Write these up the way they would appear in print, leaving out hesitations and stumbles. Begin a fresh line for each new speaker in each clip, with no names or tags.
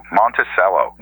Monticello,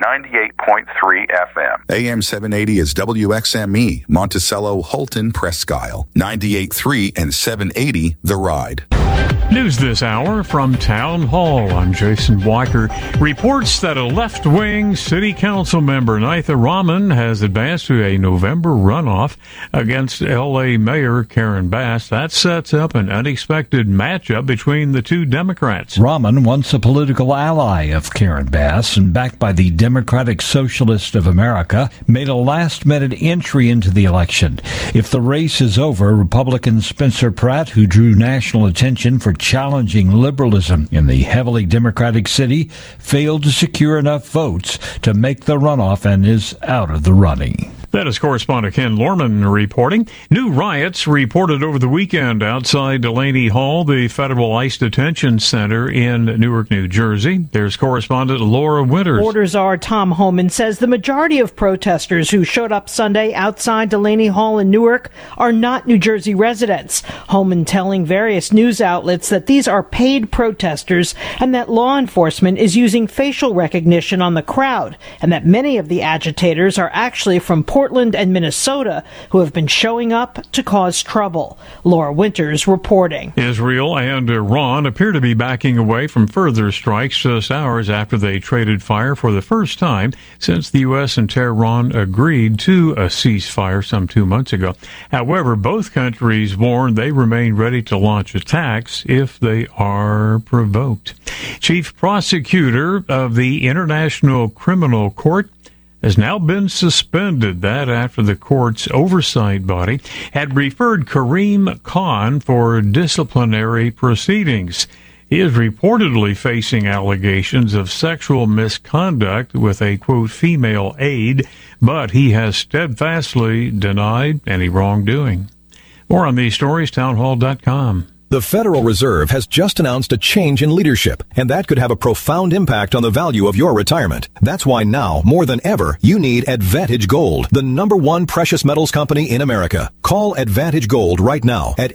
98.3 FM.
AM 780 is WXME, Monticello, Holton, Presque Isle, 98.3 and 780 The Ride.
News this hour from Town Hall. I'm Jason Weicker. Reports that a left-wing city council member, Nitha Raman, has advanced to a November runoff against L.A. Mayor Karen Bass. That sets up an unexpected matchup between the two Democrats.
Raman, once a political ally of Karen Bass and backed by the Democratic Socialist of America, made a last-minute entry into the election. If the race is over, Republican Spencer Pratt, who drew national attention for challenging liberalism in the heavily Democratic city, failed to secure enough votes to make the runoff and is out of the running.
That is correspondent Ken Lorman reporting. New riots reported over the weekend outside Delaney Hall, the federal ICE detention center in Newark, New Jersey. There's correspondent Laura Winters.
Orders are Tom Homan says the majority of protesters who showed up Sunday outside Delaney Hall in Newark are not New Jersey residents. Homan telling various news outlets that these are paid protesters and that law enforcement is using facial recognition on the crowd and that many of the agitators are actually from Portland and Minnesota who have been showing up to cause trouble. Laura Winters reporting.
Israel and Iran appear to be backing away from further strikes just hours after they traded fire for the first time since the U.S. and Tehran agreed to a ceasefire some 2 months ago. However, both countries warned they remain ready to launch attacks if they are provoked. Chief prosecutor of the International Criminal Court has now been suspended. That after the court's oversight body had referred Karim Khan for disciplinary proceedings. He is reportedly facing allegations of sexual misconduct with a, quote, female aide, but he has steadfastly denied any wrongdoing. More on these stories, townhall.com.
The Federal Reserve has just announced a change in leadership, and that could have a profound impact on the value of your retirement. That's why now, more than ever, you need Advantage Gold, the #1 precious metals company in America. Call Advantage Gold right now at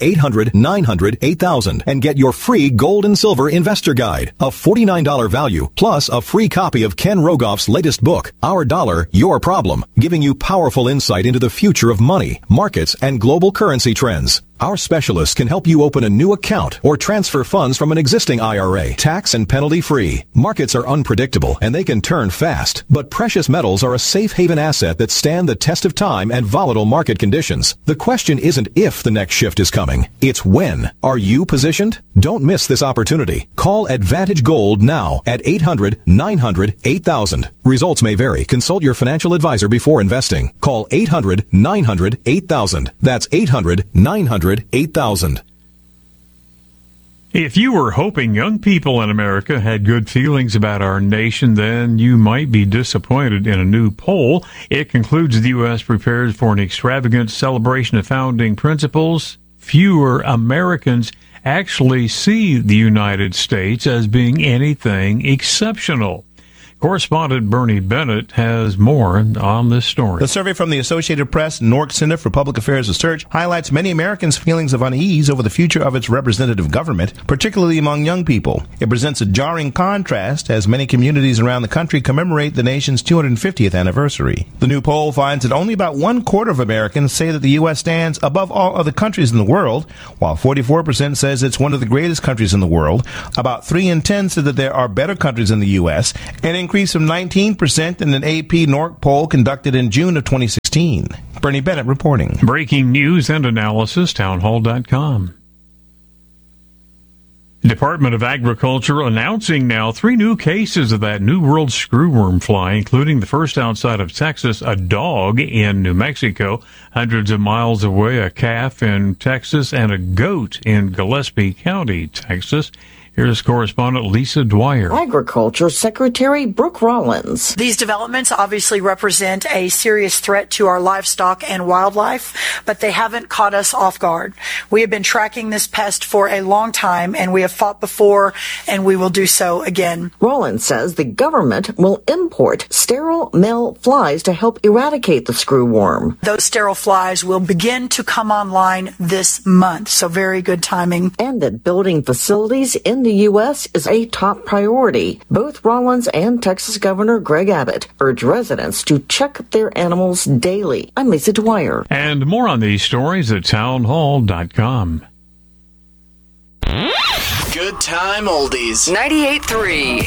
800-900-8000 and get your free gold and silver investor guide, a $49 value, plus a free copy of Ken Rogoff's latest book, Our Dollar, Your Problem, giving you powerful insight into the future of money, markets, and global currency trends. Our specialists can help you open a new account or transfer funds from an existing IRA, tax and penalty free. Markets are unpredictable and they can turn fast, but precious metals are a safe haven asset that stand the test of time and volatile market conditions. The question isn't if the next shift is coming, it's when. Are you positioned? Don't miss this opportunity. Call Advantage Gold now at 800-900-8000. Results may vary. Consult your financial advisor before investing. Call 800-900-8000. That's 800-900-8000.
If you were hoping young people in America had good feelings about our nation, then you might be disappointed in a new poll. It concludes the U.S. prepares for an extravagant celebration of founding principles. Fewer Americans actually see the United States as being anything exceptional. Correspondent Bernie Bennett has more on this story.
The survey from the Associated Press and Nork Center for Public Affairs Research highlights many Americans' feelings of unease over the future of its representative government, particularly among young people. It presents a jarring contrast as many communities around the country commemorate the nation's 250th anniversary. The new poll finds that only about 1/4 of Americans say that the U.S. stands above all other countries in the world, while 44% says it's one of the greatest countries in the world. About 3 in 10 said that there are better countries in the U.S., and increase from 19% in an AP Nork poll conducted in June of 2016. Bernie Bennett reporting.
Breaking news and analysis, townhall.com. Department of Agriculture announcing now 3 new cases of that New World screwworm fly, including the first outside of Texas, a dog in New Mexico, hundreds of miles away, a calf in Texas, and a goat in Gillespie County, Texas. Here's correspondent Lisa Dwyer.
Agriculture Secretary Brooke Rollins.
These developments obviously represent a serious threat to our livestock and wildlife, but they haven't caught us off guard. We have been tracking this pest for a long time, and we have fought before, and we will do so again.
Rollins says the government will import sterile male flies to help eradicate the screwworm.
Those sterile flies will begin to come online this month, so very good timing.
And that building facilities in the U.S. is a top priority. Both Rollins and Texas Governor Greg Abbott urge residents to check their animals daily. I'm Lisa Dwyer.
And more on these stories at townhall.com.
Good time oldies. 98.3.